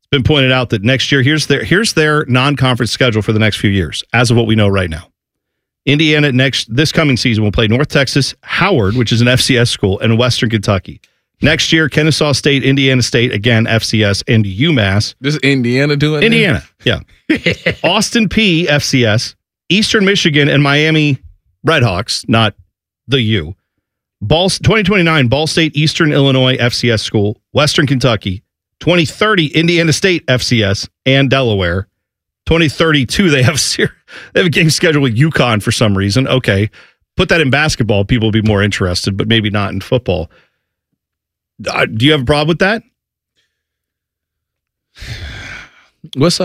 been pointed out that next year, here's their non-conference schedule for the next few years, as of what we know right now. Indiana this coming season will play North Texas, Howard, which is an FCS school, and Western Kentucky. Next year, Kennesaw State, Indiana State, again, FCS, and UMass. This is Indiana doing Indiana, yeah. Austin P, FCS, Eastern Michigan, and Miami Redhawks, not the U. 2029, Ball State, Eastern Illinois, FCS school, Western Kentucky. 2030, Indiana State, FCS, and Delaware. 2032, they have a game scheduled with UConn for some reason. Okay, put that in basketball, people will be more interested, but maybe not in football. Do you have a problem with that? What's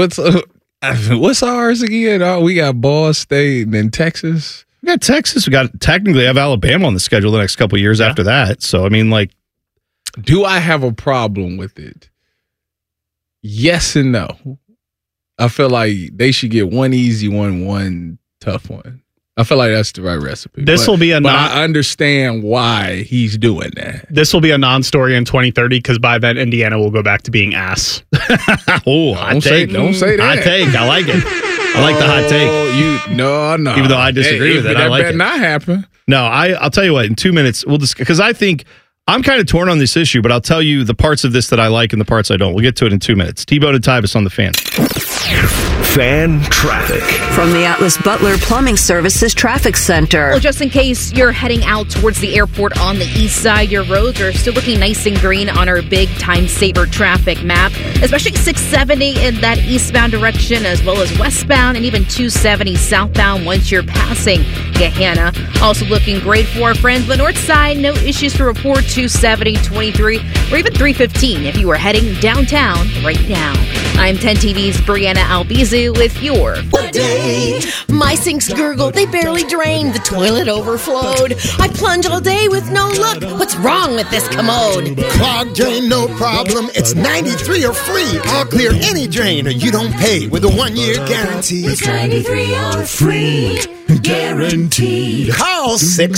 ours again? Oh, we got Ball State and then Texas. We got Texas. We got technically have Alabama on the schedule the next couple of years after that. So I mean, like, do I have a problem with it? Yes and no. I feel like they should get one easy one tough one. I feel like that's the right recipe. I understand why he's doing that. This will be a non-story in 2030 because by then Indiana will go back to being ass. Oh, hot take. Don't say that. Hot take. I like it. I like the hot take. No. Even though I disagree with it, I like it. That better not happen. No, I'll tell you what. In 2 minutes, we'll just because I think I'm kind of torn on this issue, but I'll tell you the parts of this that I like and the parts I don't. We'll get to it in 2 minutes. T-Bone and Tybus on the Fan. Fan traffic. From the Atlas Butler Plumbing Services Traffic Center. Well, just in case you're heading out towards the airport on the east side, your roads are still looking nice and green on our big time saver traffic map, especially 670 in that eastbound direction, as well as westbound and even 270 southbound once you're passing Gahanna. Also looking great for our friends on the north side. No issues to report. 270, 23, or even 315 if you are heading downtown right now. I'm 10 TV's Brianna Albizu with your day. My sinks gurgle, they barely drain. The toilet overflowed. I plunge all day with no luck. What's wrong with this commode? Clogged drain, no problem. It's 93 or free. I'll clear any drain or you don't pay with a 1-year guarantee. It's 93 or free. Guaranteed. Call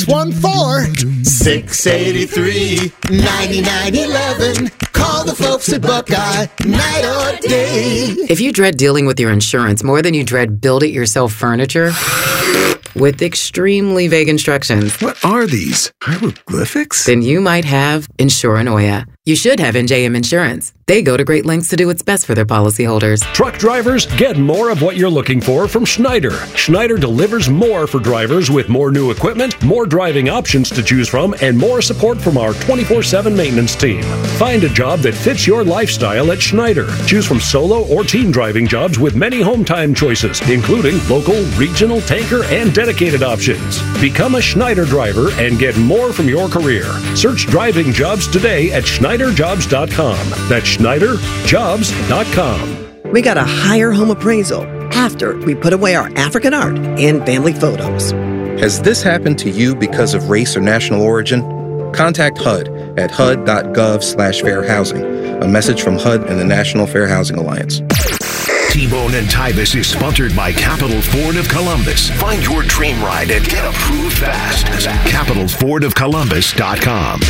614-683-9911. Call the folks at Buckeye, night or day. If you dread dealing with your insurance more than you dread build-it-yourself furniture, with extremely vague instructions. What are these? Hieroglyphics? Then you might have Insuranoia. You should have NJM Insurance. They go to great lengths to do what's best for their policyholders. Truck drivers, get more of what you're looking for from Schneider. Schneider delivers more for drivers with more new equipment, more driving options to choose from, and more support from our 24/7 maintenance team. Find a job that fits your lifestyle at Schneider. Choose from solo or team driving jobs with many home time choices, including local, regional, tanker, and dedicated options. Become a Schneider driver and get more from your career. Search driving jobs today at SchneiderJobs.com. That's SchneiderJobs.com. We got a higher home appraisal after we put away our African art and family photos. Has this happened to you because of race or national origin? Contact HUD at hud.gov/fair housing. A message from HUD and the National Fair Housing Alliance. T-Bone and Tybus is sponsored by Capital Ford of Columbus. Find your dream ride and get approved fast at CapitalFordOfColumbus.com.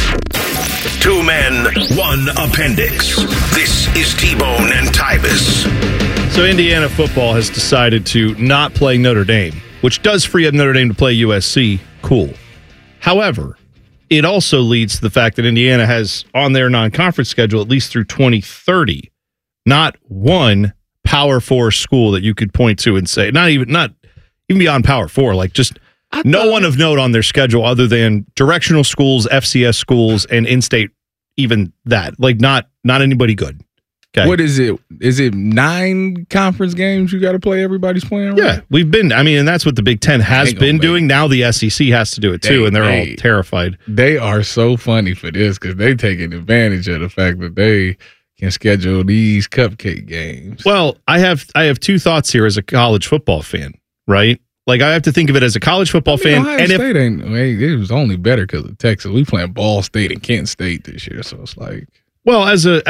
2 men, 1 appendix. This is T-Bone and Tybus. So Indiana football has decided to not play Notre Dame, which does free up Notre Dame to play USC. Cool. However, it also leads to the fact that Indiana has on their non-conference schedule, at least through 2030, not one Power 4 school that you could point to and say, not even beyond Power 4, like just no one of note on their schedule other than directional schools, FCS schools, and in-state, even that. Like not anybody good. Okay. What is it? Is it 9 conference games you got to play? Everybody's playing, right? Yeah, and that's what the Big Ten has been doing. Now the SEC has to do it too, and they're all terrified. They are so funny for this because they taking advantage of the fact that they can schedule these cupcake games. Well, I have 2 thoughts here as a college football fan, right? Like I have to think of it as a college football fan. Ohio State it was only better because of Texas. We playing Ball State and Kent State this year, so it's like. Well,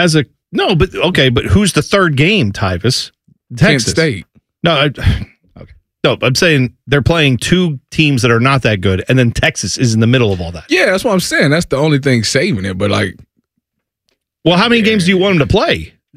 but who's the third game, Tyvus? Texas. Kent State. No, okay. No, I'm saying they're playing 2 teams that are not that good, and then Texas is in the middle of all that. Yeah, that's what I'm saying. That's the only thing saving it. But like, well, how many games do you want them to play?